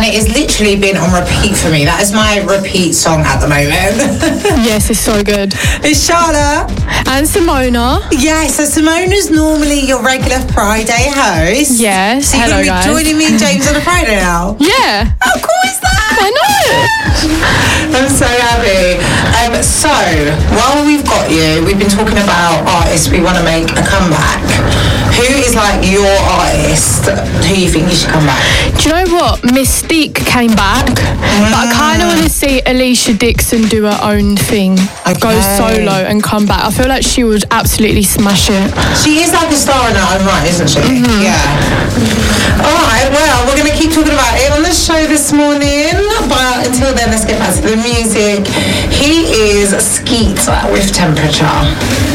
and it has literally been on repeat for me. That is my repeat song at the moment. Yes, it's so good. It's Charlotte. And Simona. Yeah, so Simona's normally your regular Friday host. Yes, So you're hello going to be guys. joining me and James on a Friday now? Yeah. How cool is that? I know. I'm so happy. So, while we've got you, we've been talking about artists we want to make a comeback. Who is like your artist who you think you should come back? Do you know what? Mystique came back, but I kind of want to see Alicia Dixon do her own thing. Go solo and come back. I feel like she would absolutely smash it. She is like a star in her own right, isn't she? Mm-hmm. Yeah. Alright, well, we're going to keep talking about it on the show this morning, but until then, let's get back to the music. He is Skeet with Temperature.